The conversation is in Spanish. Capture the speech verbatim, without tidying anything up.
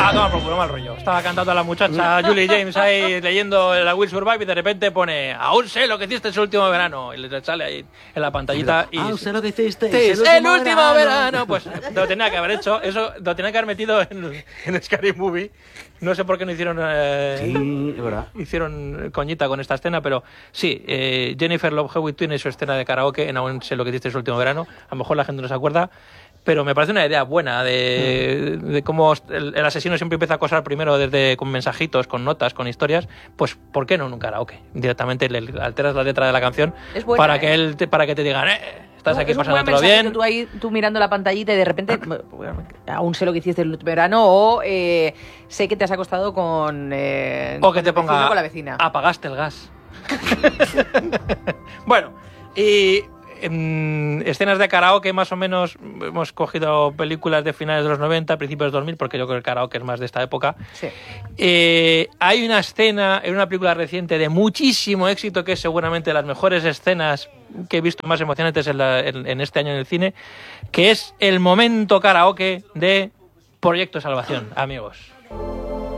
Ah, toma por culo, mal rollo. Estaba cantando a la muchacha Julie James ahí leyendo la Will Survive y de repente pone aún sé lo que hiciste ese último verano. Y le sale ahí en la pantallita. Y aún sé lo que hiciste. Sí, el último, el último verano. verano. Pues lo tenía que haber hecho. Eso lo tenía que haber metido en, en Scary Movie. No sé por qué no hicieron eh, sí, es verdad. hicieron coñita con esta escena, pero sí, eh, Jennifer Love Hewitt tiene su escena de karaoke en Aún sé lo que hiciste ese último verano. A lo mejor la gente no se acuerda, pero me parece una idea buena de, mm. de cómo el, el asesino siempre empieza a acosar primero desde con mensajitos, con notas, con historias. Pues ¿por qué no en un karaoke? Directamente le alteras la letra de la canción buena, para ¿eh? que él te, para que te digan eh, estás no, aquí pasándolo bien. Tú ahí tú mirando la pantallita y de repente aún sé lo que hiciste el verano o eh, sé que te has acostado con eh, o que te ponga con la vecina. Apagaste el gas. Bueno, y en escenas de karaoke más o menos hemos cogido películas de finales de los noventa, principios de dos mil, porque yo creo que el karaoke es más de esta época. Sí. Eh, hay una escena en una película reciente de muchísimo éxito que es seguramente de las mejores escenas que he visto más emocionantes en, la, en, en este año en el cine, que es el momento karaoke de Proyecto Salvación, amigos.